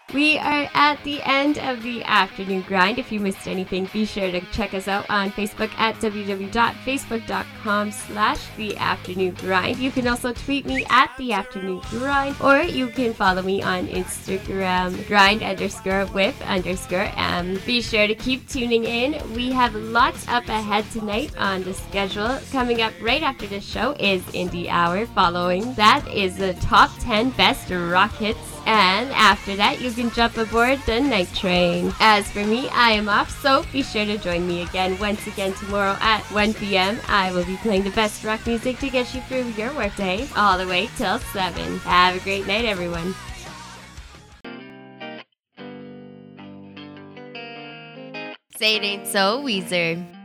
We are at the end of the afternoon grind. If you missed anything, be sure to check us out on Facebook at www.facebook.com/theafternoongrind. You can also tweet me at the afternoon grind, or you can follow me on Instagram, grind_with_. Be sure to keep tuning in. We have lots up ahead tonight on the schedule. Coming up right after the show is Indie Hour. Following that is the top 10 best rock hits. And after that, you can jump aboard the night train. As for me, I am off, so be sure to join me again once again tomorrow at 1 p.m. I will be playing the best rock music to get you through your workday, all the way till 7. Have a great night, everyone. Say It Ain't So, Weezer.